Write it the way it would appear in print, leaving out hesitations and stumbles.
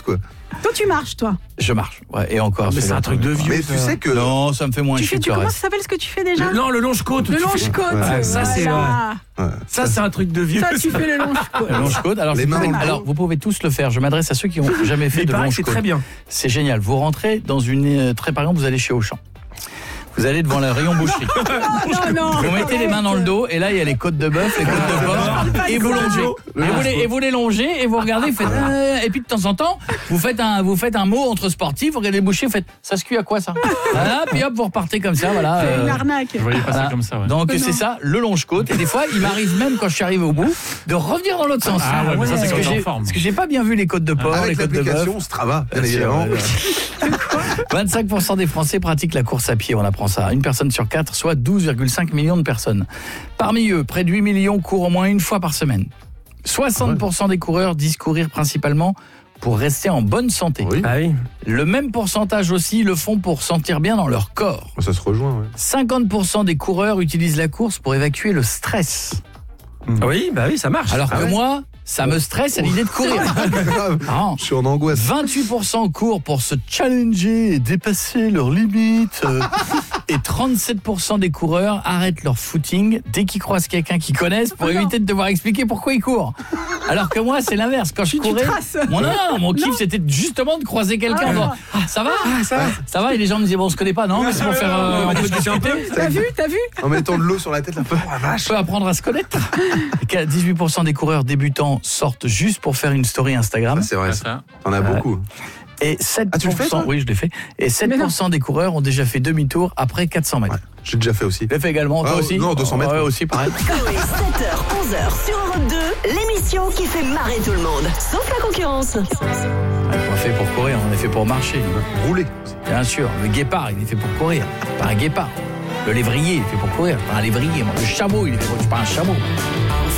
quoi. Toi, tu marches, toi. Je marche, ouais, et encore. Mais c'est un truc de vieux. Mais tu sais que... Non, ça me fait moins Tu chier fais, que le comment reste. ça s'appelle ce que tu fais déjà? Non, le longe-côte. Le longe-côte. Ouais, ça, c'est Voilà. Ça, c'est un truc de vieux. Ça, tu fais le longe-côte. Le longe-côte. Alors, Les mains dans le alors, vous pouvez tous le faire. Je m'adresse à ceux qui n'ont jamais fait Il de paraît que c'est longe-côte. très bien. C'est génial. Vous rentrez dans une... Très par exemple, vous allez chez Auchan. Vous allez devant le rayon boucherie. Non. Vous mettez les mains dans le dos et là il y a les côtes de bœuf, les côtes de porc et vous longez. Et vous les longez et vous regardez, faites et puis de temps en temps vous faites un mot entre sportifs, vous regardez le boucher, vous faites ça se cuit à quoi ça? Voilà, puis hop vous repartez comme ça, voilà. C'est une arnaque. Je voyais pas ça Voilà. comme ça, ouais. Donc c'est ça, le longe-côte. Et des fois il m'arrive même quand je suis arrivé au bout de revenir dans l'autre sens. Ah ouais, mais ça, c'est parce quand que t'es en j'ai- forme. parce que j'ai pas bien vu les côtes de porc, les Avec côtes de bœuf. l'application Strava, bien évidemment. 25% des Français pratiquent la course à pied, on apprend ça. Une personne sur 4, soit 12,5 millions de personnes. Parmi eux, près de 8 millions courent au moins une fois par semaine. 60% des coureurs disent courir principalement pour rester en bonne santé. Oui. Ah oui. Le même pourcentage aussi le font pour sentir bien dans leur corps. Ça se rejoint, ouais. 50% des coureurs utilisent la course pour évacuer le stress. Oui, bah oui, ça marche. Alors que ouais moi, ça me stresse à l'idée de courir. Ah. Je suis en angoisse. 28% courent pour se challenger et dépasser leurs limites. Et 37% des coureurs arrêtent leur footing dès qu'ils croisent quelqu'un qu'ils connaissent pour éviter de devoir expliquer pourquoi ils courent. Alors que moi, c'est l'inverse. Quand je courais, traces. mon kiff, c'était justement de croiser quelqu'un. Ça va Ça va. Et les gens me disaient, bon, on se connaît pas, non, mais c'est pour faire... on peut discuter. T'as vu? En mettant de l'eau sur la tête, là. Oh la On vache. peut apprendre à se connaître. 18% des coureurs débutants sortent juste pour faire une story Instagram. C'est vrai, Ça. t'en as beaucoup. Et 7%, Ah, tu le fais, toi oui, je l'ai fait. Et 7% des coureurs ont déjà fait demi-tour après 400 mètres. Ouais, j'ai déjà fait aussi. Je l'ai fait également, toi Ah, aussi? non, 200 mètres. Ouais, aussi, pareil. Coé, 7h, 11h sur Europe 2, l'émission qui fait marrer tout le monde, sauf la concurrence. On est pas fait pour courir, on est fait pour marcher. Rouler. Bien sûr, le guépard, il est fait pour courir. Pas un guépard. Le lévrier, il est fait pour courir. Pas un lévrier. Le chameau, il est fait pour... Je suis pas un chameau.